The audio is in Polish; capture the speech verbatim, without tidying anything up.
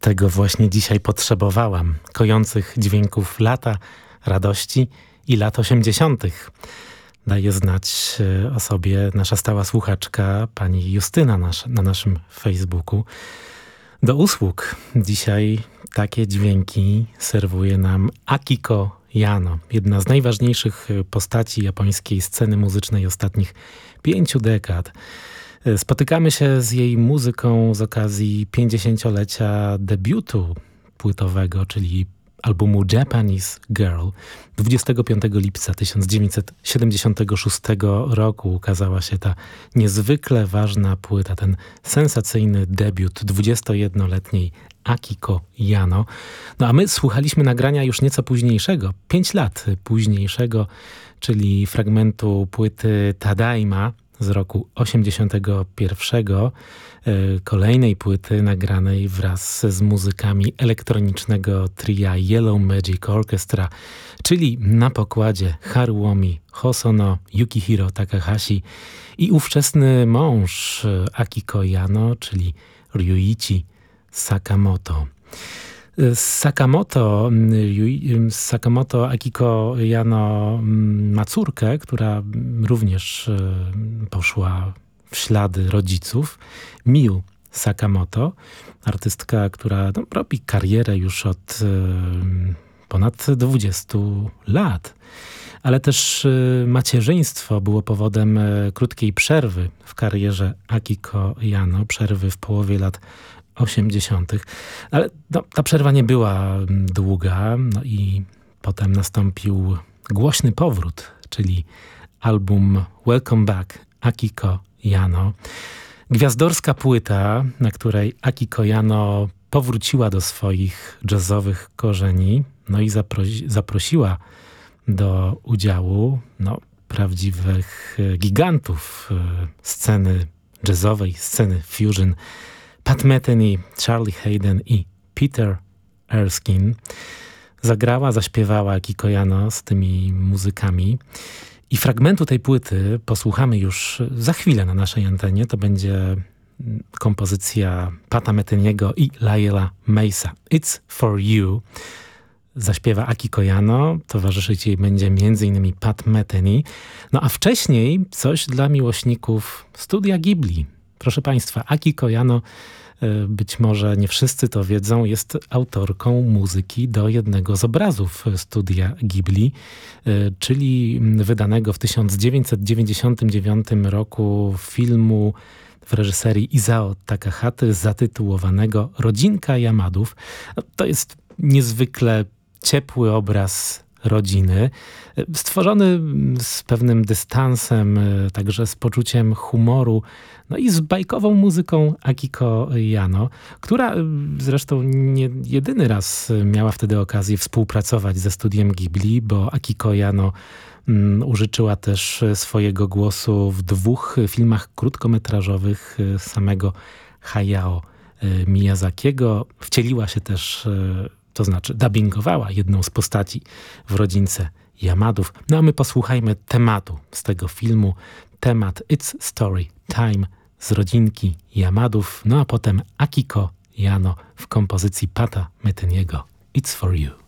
Tego właśnie dzisiaj potrzebowałam. Kojących dźwięków lata, radości i lat osiemdziesiątych. Daje znać o sobie nasza stała słuchaczka, pani Justyna nasz, na naszym Facebooku. Do usług dzisiaj takie dźwięki serwuje nam Akiko Yano, jedna z najważniejszych postaci japońskiej sceny muzycznej ostatnich pięciu dekad. Spotykamy się z jej muzyką z okazji pięćdziesięciolecia debiutu płytowego, czyli albumu Japanese Girl. dwudziestego piątego lipca tysiąc dziewięćset siedemdziesiątego szóstego roku ukazała się ta niezwykle ważna płyta, ten sensacyjny debiut dwudziestojednoletniej Akiko Yano. No a my słuchaliśmy nagrania już nieco późniejszego, pięć lat późniejszego, czyli fragmentu płyty Tadaima z roku osiemdziesiątego pierwszego, kolejnej płyty nagranej wraz z muzykami elektronicznego tria Yellow Magic Orchestra, czyli na pokładzie Haruomi Hosono, Yukihiro Takahashi i ówczesny mąż Akiko Yano, czyli Ryuichi Sakamoto. Sakamoto, Sakamoto Akiko Yano ma córkę, która również poszła w ślady rodziców, Miu Sakamoto, artystka, która no, robi karierę już od ponad dwudziestu lat. Ale też macierzyństwo było powodem krótkiej przerwy w karierze Akiko Yano, przerwy w połowie lat osiemdziesiątych. Ale no, ta przerwa nie była długa, no i potem nastąpił głośny powrót, czyli album Welcome Back Akiko Yano. Gwiazdorska płyta, na której Akiko Yano powróciła do swoich jazzowych korzeni, no i zaprosi, zaprosiła do udziału no, prawdziwych gigantów sceny jazzowej, sceny fusion. Pat Metheny, Charlie Haden i Peter Erskine. Zagrała, zaśpiewała Akiko Yano z tymi muzykami. I fragmentu tej płyty posłuchamy już za chwilę na naszej antenie. To będzie kompozycja Pata Metheny'ego i Laela Mesa. It's for you. Zaśpiewa Akiko Yano, towarzyszyć jej będzie między innymi Pat Metheny. No a wcześniej coś dla miłośników Studia Ghibli. Proszę Państwa, Akiko Yano, być może nie wszyscy to wiedzą, jest autorką muzyki do jednego z obrazów Studia Ghibli, czyli wydanego w tysiąc dziewięćset dziewięćdziesiątym dziewiątym roku filmu w reżyserii Isao Takahaty zatytułowanego Rodzinka Yamadów. To jest niezwykle ciepły obraz rodziny, stworzony z pewnym dystansem, także z poczuciem humoru, no i z bajkową muzyką Akiko Yano, która zresztą nie jedyny raz miała wtedy okazję współpracować ze Studiem Ghibli, bo Akiko Yano um, użyczyła też swojego głosu w dwóch filmach krótkometrażowych samego Hayao Miyazakiego. Wcieliła się też, to znaczy dubbingowała jedną z postaci w Rodzince Yamadów. No a my posłuchajmy tematu z tego filmu. Temat It's Story Time z Rodzinki Yamadów. No a potem Akiko Yano w kompozycji Pata Metheny'ego It's for you.